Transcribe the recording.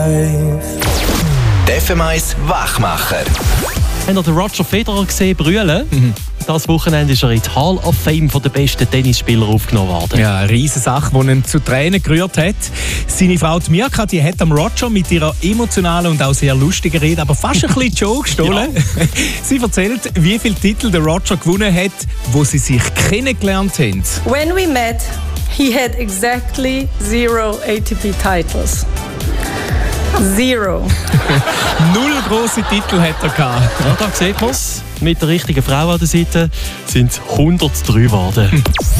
Der FM1 Wachmacher. Habt ihr den Roger Federer gesehen brüllen? Das Wochenende ist er in die Hall of Fame der besten Tennisspieler aufgenommen worden. Ja, eine riesige Sache, die ihn zu Tränen gerührt hat. Seine Frau Mirka, die hat am Roger mit ihrer emotionalen und auch sehr lustigen Rede, aber fast ein bisschen Joe gestohlen. Ja. Sie erzählt, wie viele Titel der Roger gewonnen hat, wo sie sich kennengelernt haben. When we met, he had exactly 0 ATP titles. 0. 0 grosse Titel hat er gehabt. Ja, da sieht man es. Mit der richtigen Frau an der Seite sind es 103 geworden.